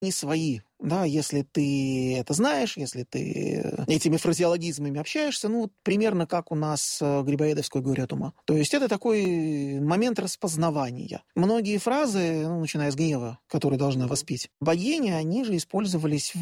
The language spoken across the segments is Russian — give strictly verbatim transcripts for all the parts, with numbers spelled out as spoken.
не свои. Да, если ты это знаешь, если ты этими фразеологизмами общаешься, ну, вот примерно как у нас Грибоедовской говорят ума. То есть это такой момент распознавания. Многие фразы, ну, начиная с гнева, которые должны воспить богиня, они же использовались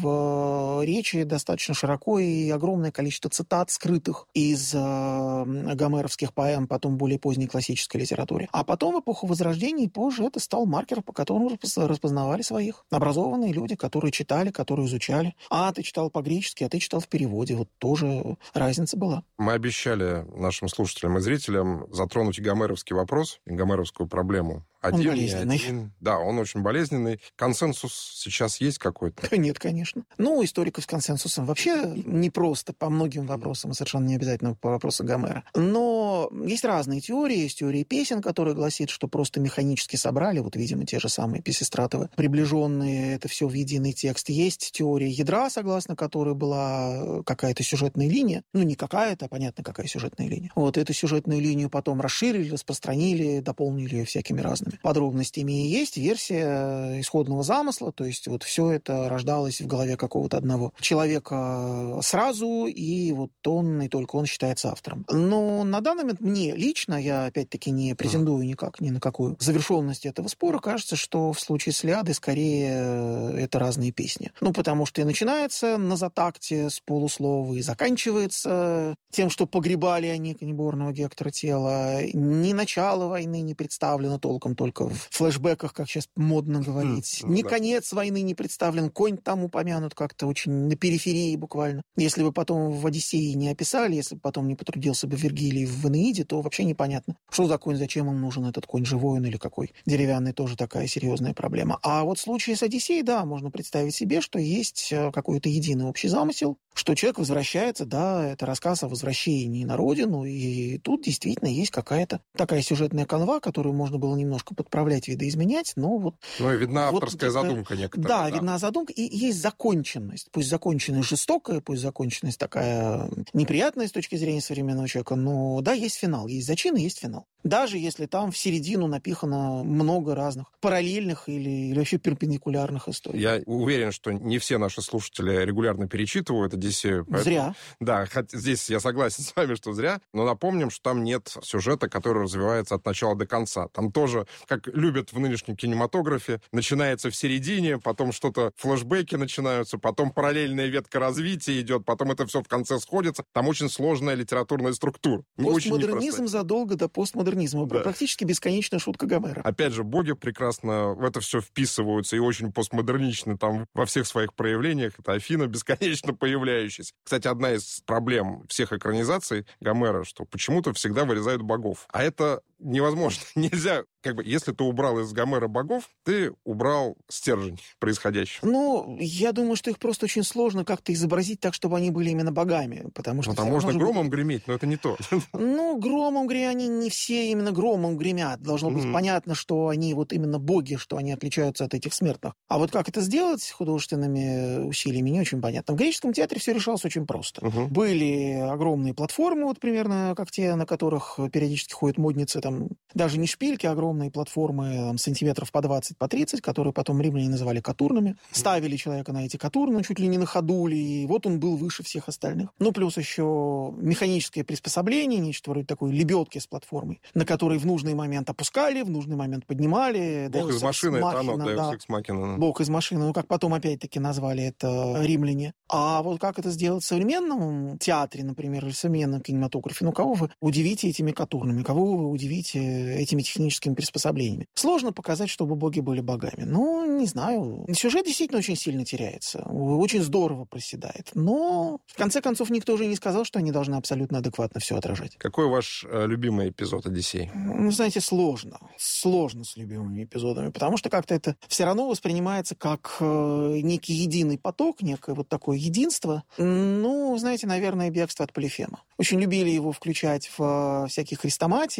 в речи достаточно широко, и огромное количество цитат, скрытых из э, гомеровских поэм, потом более поздней классической литературе. А потом, в эпоху Возрождения, и позже, это стал маркер, по которому распознавали своих. Образованные люди, которые читали, которые изучали. А ты читал по-гречески, а ты читал в переводе. Вот тоже разница была. Мы обещали нашим слушателям и зрителям затронуть и гомеровский вопрос, и гомеровскую проблему. Один, он болезненный. Один. Да, он очень болезненный. Консенсус сейчас есть какой-то? Нет, конечно. Ну, историков с консенсусом вообще непросто по многим вопросам, совершенно не обязательно по вопросу Гомера. Но есть разные теории. Есть теория песен, которая гласит, что просто механически собрали, вот, видимо, те же самые Писистратовы, приближенные это все в единый текст. Есть теория ядра, согласно которой была какая-то сюжетная линия. Ну, не какая-то, а понятно, какая сюжетная линия. Вот эту сюжетную линию потом расширили, распространили, дополнили ее всякими разными подробностями. И есть версия исходного замысла, то есть вот все это рождалось в голове какого-то одного человека сразу, и вот он, и только он считается автором. Но на данный момент мне лично, я опять-таки не претендую никак ни на какую завершенность этого спора, кажется, что в случае с Илиадой скорее это разные песни. Ну, потому что и начинается на затакте с полуслова, и заканчивается тем, что погребали они конеборного Гектора тело. Ни начало войны не представлено толком, только в флешбеках, как сейчас модно говорить. Mm, Ни да. конец войны не представлен, конь там упомянут как-то очень на периферии буквально. Если бы потом в «Одиссее» не описали, если бы потом не потрудился бы Вергилий в «Энеиде», то вообще непонятно, что за конь, зачем им нужен этот конь, живой он или какой. Деревянный тоже такая серьезная проблема. А вот в случае с «Одиссеей», да, можно представить себе, что есть какой-то единый общий замысел, что человек возвращается, да, это рассказ о возвращении на родину, и тут действительно есть какая-то такая сюжетная канва, которую можно было немножко подправлять, видоизменять, но вот... Ну, и видна вот, авторская вот, задумка некоторая. Да, да, видна задумка, и есть законченность. Пусть законченность жестокая, пусть законченность такая неприятная с точки зрения современного человека, но да, есть финал, есть зачин и есть финал. Даже если там в середину напихано много разных параллельных или, или вообще перпендикулярных историй. Я уверен, что не все наши слушатели регулярно перечитывают «Одиссею». Поэтому, зря. Да, хоть здесь я согласен с вами, что зря, но напомним, что там нет сюжета, который развивается от начала до конца. Там тоже, как любят в нынешнем кинематографе, начинается в середине, потом что-то, флешбеки начинаются, потом параллельная ветка развития идет, потом это все в конце сходится. Там очень сложная литературная структура. Постмодернизм задолго до постмодернизма. Да. Практически бесконечная шутка Гомера. Опять же, боги прекрасно в это все вписываются и очень постмодерничны там во всех своих проявлениях. Это Афина, бесконечно появляющаяся. Кстати, одна из проблем всех экранизаций Гомера, что почему-то всегда вырезают богов. А это невозможно. Нельзя, как бы, если ты убрал из Гомера богов, ты убрал стержень происходящего. Ну, я думаю, что их просто очень сложно как-то изобразить так, чтобы они были именно богами, потому что... Ну, там можно громом быть... греметь, но это не то. Ну, громом гремят, они не все именно громом гремят. Должно быть mm-hmm. понятно, что они вот именно боги, что они отличаются от этих смертных. А вот как это сделать художественными усилиями, не очень понятно. В греческом театре все решалось очень просто. Mm-hmm. Были огромные платформы, вот примерно как те, на которых периодически ходят модницы, там даже не шпильки, а огромные платформы там, сантиметров по двадцать, по тридцать, которые потом римляне называли катурнами. Ставили человека на эти катурны, чуть ли не на ходули, и вот он был выше всех остальных. Ну, плюс еще механическое приспособление, нечто вроде такой лебедки с платформой, на которой в нужный момент опускали, в нужный момент поднимали. Бог из машины, это оно, да. Экс-Махина. Бог из машины, ну, как потом опять-таки назвали это римляне. А вот как это сделать в современном театре, например, или в современном кинематографе? Ну, кого вы удивите этими катурнами? Кого вы удивите этими техническими приспособлениями? Сложно показать, чтобы боги были богами. Ну, не знаю. Сюжет действительно очень сильно теряется. Очень здорово проседает. Но, в конце концов, никто же не сказал, что они должны абсолютно адекватно все отражать. Какой ваш э, любимый эпизод «Одиссеи»? Ну, знаете, сложно. Сложно с любимыми эпизодами, потому что как-то это все равно воспринимается как э, некий единый поток, некое вот такое единство. Ну, знаете, наверное, «Бегство от Полифема». Очень любили его включать в э, всякие хрестоматии, вот в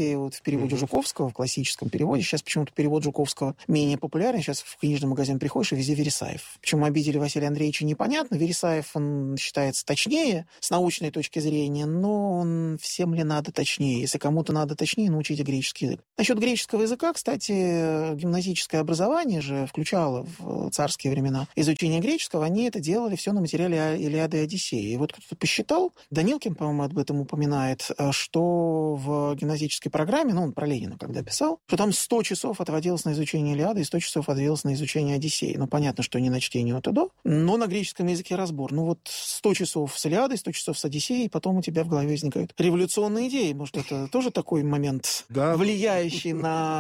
переводе mm-hmm. Жуковского, в классическом переводе. Сейчас почему-то перевод Жуковского менее популярен. Сейчас в книжный магазин приходишь, и везде Вересаев. Почему обидели Василия Андреевича, непонятно. Вересаев, он считается точнее с научной точки зрения, но он всем ли надо точнее? Если кому-то надо точнее, научите греческий язык. Насчет греческого языка, кстати, гимназическое образование же включало в царские времена изучение греческого. Они это делали все на материале Илиады и Одиссеи. И вот кто-то посчитал, Данилкин, по-моему, об этом упоминает, что в гимназической программе, ну, он про Ленина когда писал, что там сто часов отводилось на изучение Илиады и сто часов отводилось на изучение Одиссеи. Ну, понятно, что не на чтение от и до, но на греческом языке разбор. Ну, вот сто часов с Илиадой, сто часов с Одиссеей, и потом у тебя в голове возникают революционные идеи. Может, это тоже такой момент, да, влияющий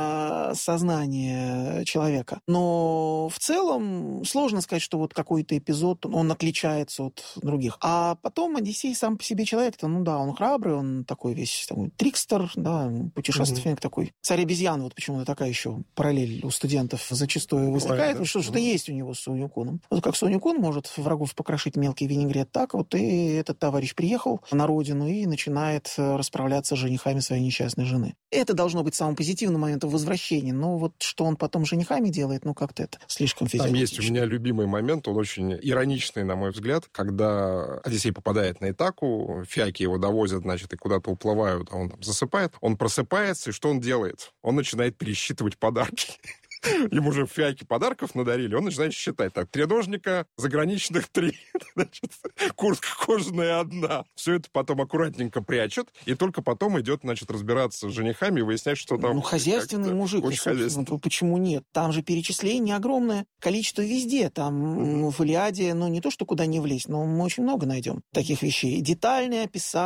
на сознание человека. Но в целом сложно сказать, что вот какой-то эпизод, он отличается от других. А потом Одиссей сам по себе человек-то, ну да, он храбрый, он такой весь такой трикстер, да, путешественник mm-hmm. такой. Царь обезьян, вот почему-то такая еще параллель у студентов зачастую возникает, потому что что-то есть у него с Соню-куном. Вот как Соню-кун может врагов покрошить мелкий винегрет, так вот и этот товарищ приехал на родину и начинает расправляться с женихами своей несчастной жены. Это должно быть самым позитивным моментом возвращения, но вот что он потом с женихами делает, ну как-то это слишком физиологично. Там есть у меня любимый момент, он очень ироничный, на мой взгляд, когда Одиссей попадает на Итаку, фиаки его довозят, значит, и куда-то уплывают, а он там засыпает. Он просыпается, и что он делает? Он начинает пересчитывать подарки. Ему же фиаки подарков надарили, он начинает считать. Так, три ножника, заграничных три, значит, куртка кожаная одна. Все это потом аккуратненько прячет, и только потом идет, значит, разбираться с женихами и выяснять, что там... Ну, хозяйственный мужик, очень хозяйственный. Почему нет? Там же перечисление огромное количество везде. Там mm-hmm. в Илиаде, ну, не то, что куда не влезть, но мы очень много найдем таких вещей. Детальное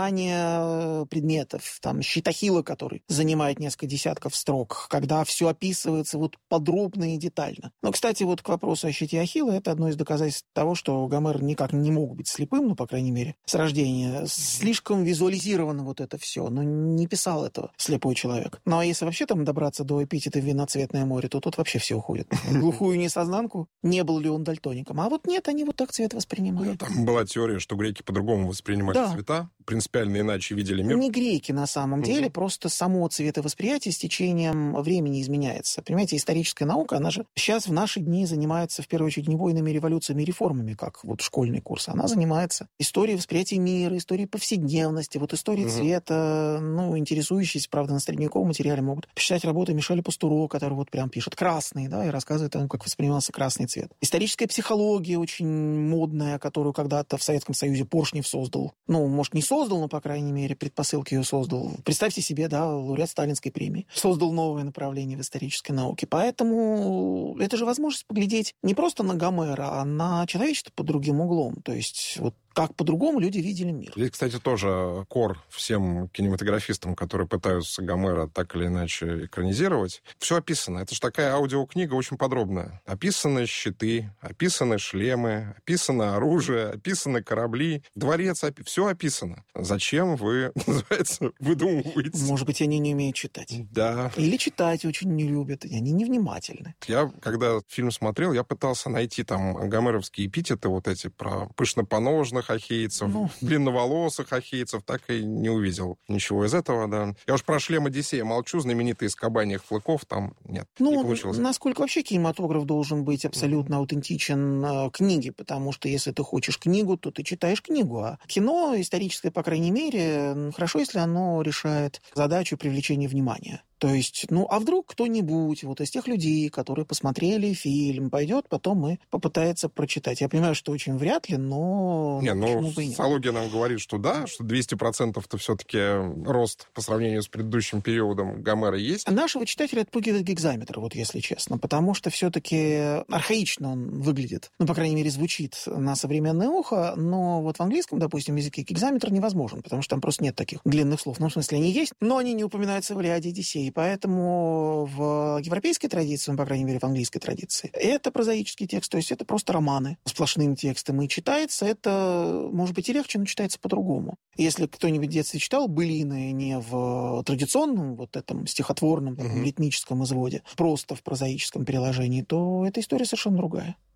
описание предметов. Там щит Ахилла, который занимает несколько десятков строк, когда все описывается вот под подробно и детально. Но, кстати, вот к вопросу о щите Ахилла, это одно из доказательств того, что Гомер никак не мог быть слепым, ну, по крайней мере, с рождения. Слишком визуализировано вот это все, но не писал этого слепой человек. Ну, а если вообще там добраться до эпитета «Виноцветное море», то тут вообще все уходит. Глухую несознанку, не был ли он дальтоником. А вот нет, они вот так цвет воспринимают. Там была теория, что греки по-другому воспринимали да. цвета, принципиально иначе видели мир. Не греки на самом угу. деле, просто само цветовосприятие с течением времени изменяется. Понимаете, историческая наука, она же сейчас в наши дни занимается в первую очередь не войнами, революциями и реформами, как вот школьный курс. Она занимается историей восприятия мира, историей повседневности, вот историей угу. цвета. Ну, интересующиеся, правда, на средневековом материале могут почитать работы Мишеля Пастуро, который вот прям пишет «красный», да, и рассказывает о том, как воспринимался красный цвет. Историческая психология очень модная, которую когда-то в Советском Союзе Поршнев создал. Ну, может, не создал, но, по крайней мере, предпосылки ее создал. Представьте себе, да, лауреат Сталинской премии. Создал новое направление в исторической науке. Поэтому это же возможность поглядеть не просто на Гомера, а на человечество под другим углом. То есть вот как по-другому люди видели мир. Здесь, кстати, тоже кор всем кинематографистам, которые пытаются Гомера так или иначе экранизировать. Все описано. Это же такая аудиокнига очень подробная. Описаны щиты, описаны шлемы, описано оружие, описаны корабли, дворец, опи... все описано. Зачем вы, называется, выдумываете? Может быть, они не умеют читать. Да. Или читать очень не любят, и они невнимательны. Я, когда фильм смотрел, я пытался найти там гомеровские эпитеты вот эти про пышнопоножных ахейцев, ну, длинноволосых ахейцев, так и не увидел ничего из этого, да. Я уж про шлем Одиссея молчу, знаменитый из кабаньих клыков, там нет, ну, не получилось. Насколько вообще кинематограф должен быть абсолютно mm-hmm. аутентичен э, книге, потому что если ты хочешь книгу, то ты читаешь книгу, а кино историческое, по крайней мере, хорошо, если оно решает задачу привлечения внимания. То есть, ну, а вдруг кто-нибудь вот из тех людей, которые посмотрели фильм, пойдет потом и попытается прочитать. Я понимаю, что очень вряд ли, но... Не, ну, социология нам говорит, что да, что двести процентов-то все-таки рост по сравнению с предыдущим периодом Гомера есть. А нашего читателя отпугивает гигзаметр, вот если честно, потому что все-таки архаично он выглядит. Ну, по крайней мере, звучит на современное ухо, но вот в английском, допустим, языке гигзаметр невозможен, потому что там просто нет таких длинных слов. Ну, в смысле, они есть, но они не упоминаются в Илиаде и Одиссее. Поэтому в европейской традиции, ну, по крайней мере, в английской традиции, это прозаический текст, то есть это просто романы сплошным текстом. И читается это, может быть, и легче, но читается по-другому. Если кто-нибудь в детстве читал былины не в традиционном вот этом стихотворном, таком, mm-hmm. ритмическом изводе, просто в прозаическом переложении, то эта история совершенно другая.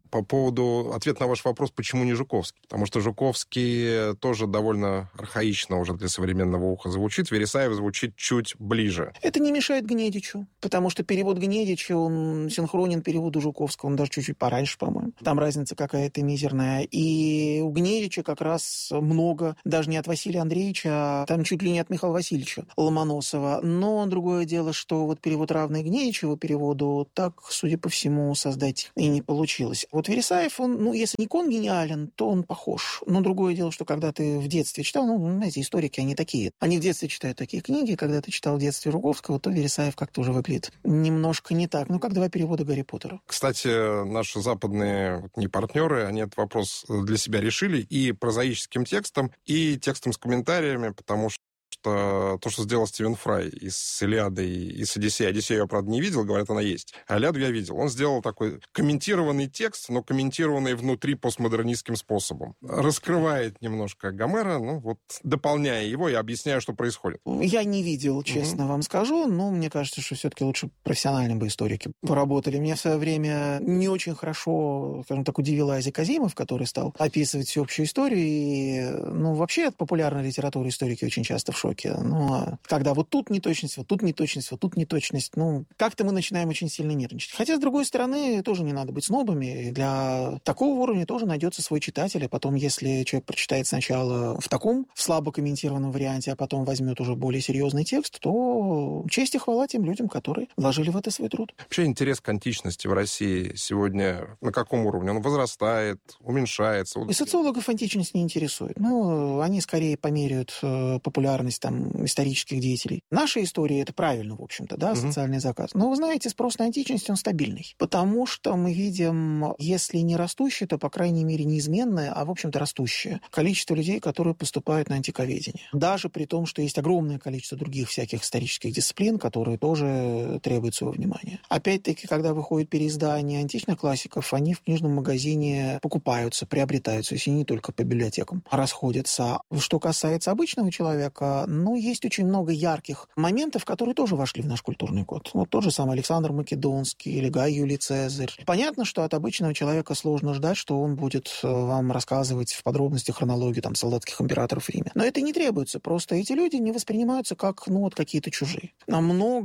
По поводу ответа на ваш вопрос, почему не Жуковский? Потому что Жуковский тоже довольно архаично уже для современного уха звучит. Вересаев звучит чуть ближе. Это не мешает Гнедичу, потому что перевод Гнедича, он синхронен переводу Жуковского, он даже чуть-чуть пораньше, по-моему. Там разница какая-то мизерная. И у Гнедича как раз много, даже не от Василия Андреевича, а там чуть ли не от Михаила Васильевича Ломоносова. Но другое дело, что вот перевод равный Гнедичеву переводу, так, судя по всему, создать и не получилось. Вот Вересаев, он, ну, если не он гениален, то он похож. Но другое дело, что когда ты в детстве читал, ну, знаете, историки, они такие. Они в детстве читают такие книги, когда ты читал в детстве Жуковского, то Вересаев как-то уже выглядит немножко не так. Ну, как два перевода Гарри Поттера. Кстати, наши западные не партнеры, они этот вопрос для себя решили и прозаическим текстом, и текстом с комментариями, потому что что то, что сделал Стивен Фрай и с «Илиадой», и с «Одиссеей». «Одиссею» я, правда, не видел, говорят, она есть. А «Илиаду» я видел. Он сделал такой комментированный текст, но комментированный внутри постмодернистским способом. Раскрывает немножко Гомера, ну вот, дополняя его и объясняя, что происходит. Я не видел, честно угу. вам скажу, но мне кажется, что все-таки лучше профессиональные бы историки поработали. Меня в свое время не очень хорошо, скажем так, удивил Айзек Азимов, который стал описывать всеобщую историю. И, ну, вообще от популярной литературы историки очень часто в шоке. Но когда вот тут неточность, вот тут неточность, вот тут неточность, ну, как-то мы начинаем очень сильно нервничать. Хотя, с другой стороны, тоже не надо быть снобами. Для такого уровня тоже найдется свой читатель, а потом, если человек прочитает сначала в таком, в слабо комментированном варианте, а потом возьмет уже более серьезный текст, то честь и хвала тем людям, которые вложили в это свой труд. Вообще интерес к античности в России сегодня на каком уровне? Он возрастает, уменьшается? И социологов античность не интересует. Ну, они скорее померяют популярность там исторических деятелей. Наша история — это правильно, в общем-то, да, угу. социальный заказ. Но, вы знаете, спрос на античность, он стабильный. Потому что мы видим, если не растущее, то, по крайней мере, неизменное, а, в общем-то, растущее количество людей, которые поступают на антиковедение. Даже при том, что есть огромное количество других всяких исторических дисциплин, которые тоже требуют своего внимания. Опять-таки, когда выходит переиздание античных классиков, они в книжном магазине покупаются, приобретаются, если не только по библиотекам расходятся. Что касается обычного человека, но есть очень много ярких моментов, которые тоже вошли в наш культурный код. Вот тот же самый Александр Македонский или Гай Юлий Цезарь. Понятно, что от обычного человека сложно ждать, что он будет вам рассказывать в подробностях хронологию там, солдатских императоров в Риме. Но это не требуется. Просто эти люди не воспринимаются как, ну, вот какие-то чужие. А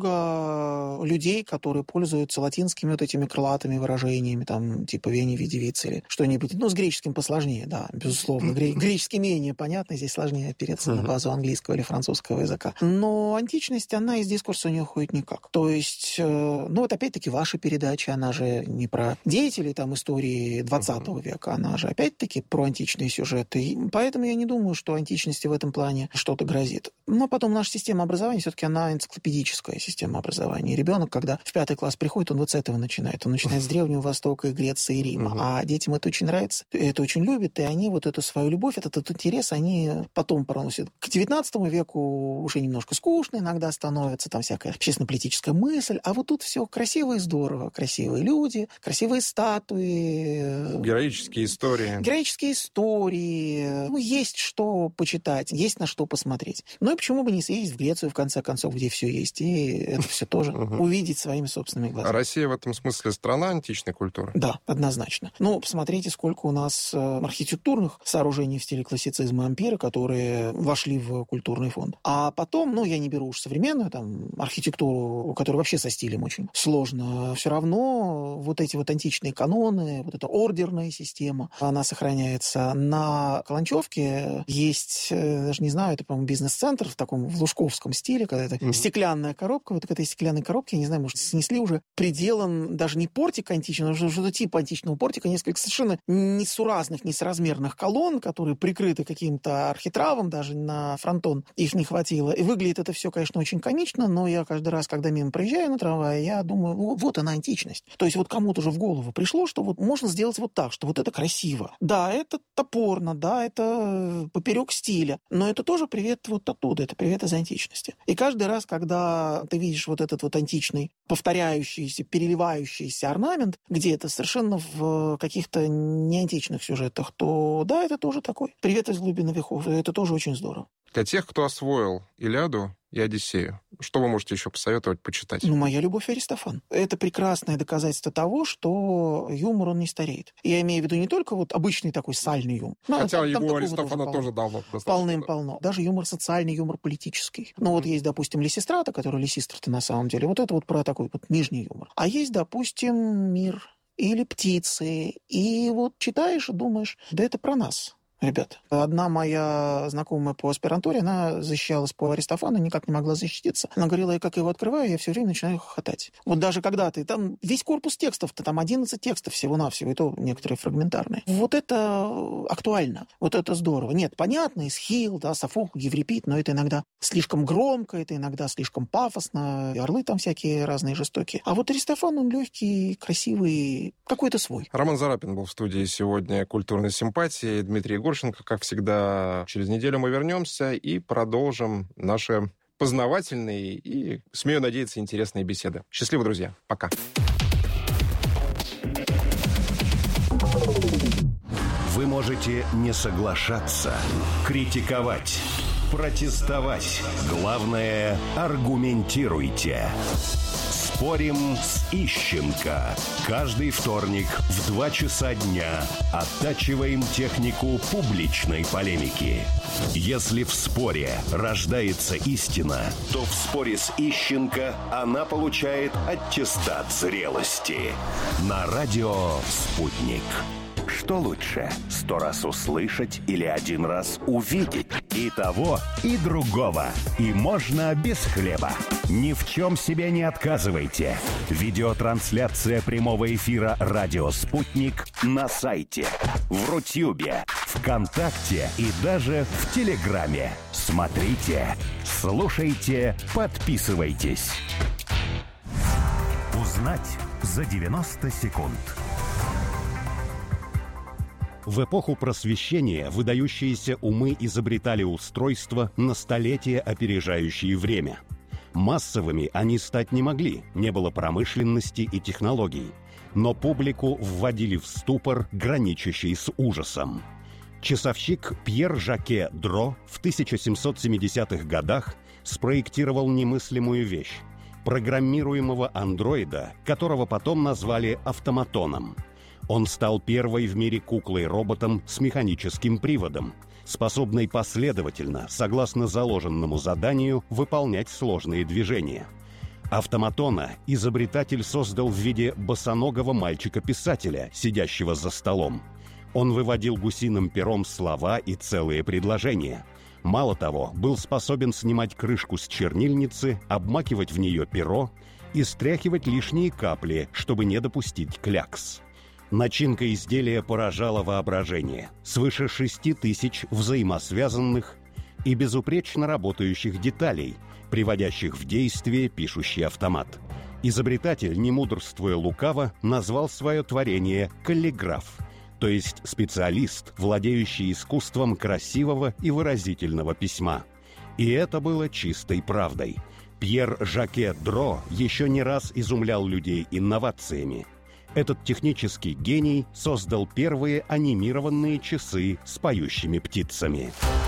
много людей, которые пользуются латинскими вот этими крылатыми выражениями, там, типа «вени, види, виц» или что-нибудь. Ну, с греческим посложнее, да, безусловно. Греческий менее понятно, здесь сложнее опереться на базу английского или французского языка. Но античность, она из дискурса не уходит никак. То есть, ну вот опять-таки ваша передача, она же не про деятелей там истории двадцатого века, она же опять-таки про античные сюжеты. И поэтому я не думаю, что античности в этом плане что-то грозит. Но потом наша система образования, все-таки она энциклопедическая система образования. И ребенок, когда в пятый класс приходит, он вот с этого начинает. Он начинает с Древнего Востока, Греции и Рима. А детям это очень нравится, это очень любят, и они вот эту свою любовь, этот, этот интерес, они потом проносят. К девятнадцатому веку уже немножко скучно иногда становится, там всякая общественно-политическая мысль, а вот тут все красиво и здорово. Красивые люди, красивые статуи. Героические истории. Героические истории. Ну, есть что почитать, есть на что посмотреть. Ну и почему бы не съездить в Грецию, в конце концов, где все есть, и это все тоже увидеть своими собственными глазами. А Россия в этом смысле страна античной культуры? Да, однозначно. Ну, посмотрите, сколько у нас архитектурных сооружений в стиле классицизма и ампира, которые вошли в культурный фонд. А потом, ну, я не беру уж современную там архитектуру, которая вообще со стилем очень сложно. Все равно вот эти вот античные каноны, вот эта ордерная система, она сохраняется. На Каланчевке есть, даже не знаю, это, по-моему, бизнес-центр в таком в лужковском стиле, когда это mm-hmm. стеклянная коробка. Вот к этой стеклянной коробке, я не знаю, может, снесли уже приделан даже не портик античный, но что-то типа античного портика, несколько совершенно несуразных, несоразмерных колонн, которые прикрыты каким-то архитравом, даже на фронтон их не хватило. И выглядит это все, конечно, очень комично, но я каждый раз, когда мимо проезжаю на трамвае, я думаю, вот, вот она античность. То есть вот кому-то же в голову пришло, что вот можно сделать вот так, что вот это красиво. Да, это топорно, да, это поперек стиля, но это тоже привет вот оттуда, это привет из античности. И каждый раз, когда ты видишь вот этот вот античный, повторяющийся, переливающийся орнамент, где это совершенно в каких-то неантичных сюжетах, то да, это тоже такой привет из глубины веков, это тоже очень здорово. Для тех, кто освоил «Илиаду», и «Одиссею». Что вы можете еще посоветовать почитать? Ну, «Моя любовь» Аристофан. Это прекрасное доказательство того, что юмор, он не стареет. Я имею в виду не только вот обычный такой сальный юмор. Ну, Хотя там, его там Аристофана тоже давно. Полным-полно. Даже юмор социальный, юмор политический. Ну, вот есть, допустим, Лисистрата, который Лисистр-то на самом деле. Вот это вот про такой вот нижний юмор. А есть, допустим, «Мир» или «Птицы». И вот читаешь и думаешь, да это про нас. Ребята, одна моя знакомая по аспирантуре, она защищалась по Аристофану, никак не могла защититься. Она говорила, я как его открываю, я все время начинаю хохотать. Вот даже когда ты, там весь корпус текстов-то, там одиннадцать текстов всего-навсего, и то некоторые фрагментарные. Вот это актуально, вот это здорово. Нет, понятно, Эсхил, да, Софокл, Еврипид, но это иногда слишком громко, это иногда слишком пафосно, и орлы там всякие разные жестокие. А вот Аристофан, он легкий, красивый, какой-то свой. Роман Зарапин был в студии сегодня «Культурной симпатии», Дмитрий Егоршенко. Как всегда, через неделю мы вернемся и продолжим наши познавательные и, смею надеяться, интересные беседы. Счастливо, друзья. Пока. Вы можете не соглашаться, критиковать, протестовать. Главное, аргументируйте. Спорим с Ищенко. Каждый вторник в два часа дня оттачиваем технику публичной полемики. Если в споре рождается истина, то в споре с Ищенко она получает аттестат зрелости. На радио «Спутник». Что лучше, сто раз услышать или один раз увидеть? И того, и другого. И можно без хлеба. Ни в чем себе не отказывайте. Видеотрансляция прямого эфира «Радио Спутник» на сайте, в Рутюбе, ВКонтакте и даже в Телеграме. Смотрите, слушайте, подписывайтесь. Узнать за девяносто секунд. В эпоху Просвещения выдающиеся умы изобретали устройства, на столетия опережающие время. Массовыми они стать не могли, не было промышленности и технологий. Но публику вводили в ступор, граничащий с ужасом. Часовщик Пьер Жаке Дро в тысяча семьсот семидесятых годах спроектировал немыслимую вещь – программируемого андроида, которого потом назвали автоматоном. Он стал первой в мире куклой-роботом с механическим приводом, способной последовательно, согласно заложенному заданию, выполнять сложные движения. Автоматона изобретатель создал в виде босоногого мальчика-писателя, сидящего за столом. Он выводил гусиным пером слова и целые предложения. Мало того, был способен снимать крышку с чернильницы, обмакивать в нее перо и стряхивать лишние капли, чтобы не допустить клякс. Начинка изделия поражала воображение. Свыше шести тысяч взаимосвязанных и безупречно работающих деталей, приводящих в действие пишущий автомат. Изобретатель, не мудрствуя лукаво, назвал свое творение «каллиграф», то есть специалист, владеющий искусством красивого и выразительного письма. И это было чистой правдой. Пьер Жаке Дро еще не раз изумлял людей инновациями. Этот технический гений создал первые анимированные часы с поющими птицами.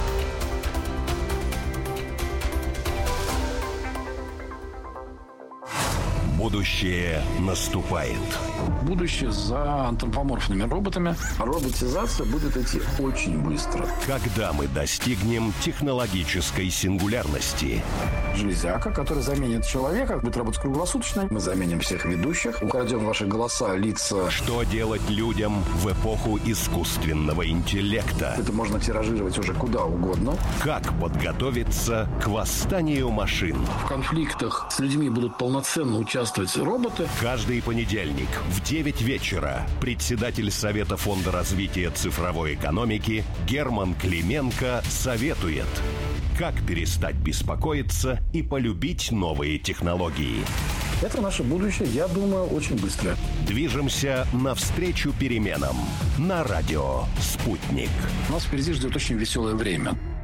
Будущее наступает. Будущее за антропоморфными роботами. Роботизация будет идти очень быстро. Когда мы достигнем технологической сингулярности? Железяка, которая заменит человека, будет работать круглосуточно. Мы заменим всех ведущих, украдем ваши голоса, лица. Что делать людям в эпоху искусственного интеллекта? Это можно тиражировать уже куда угодно. Как подготовиться к восстанию машин? В конфликтах с людьми будут полноценно участвовать роботы. Каждый понедельник в девять вечера председатель Совета фонда развития цифровой экономики Герман Клименко советует, как перестать беспокоиться и полюбить новые технологии. Это наше будущее, я думаю, очень быстро. Движемся навстречу переменам на радио «Спутник». Нас впереди ждет очень веселое время.